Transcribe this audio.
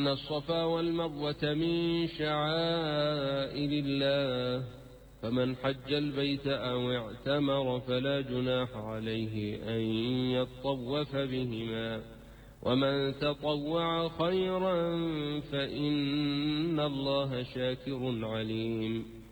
إن الصفا والمروة من شعائر الله، فمن حج البيت أو اعتمر فلا جناح عليه أن يطوف بهما، ومن تطوع خيرا فإن الله شاكر عليم.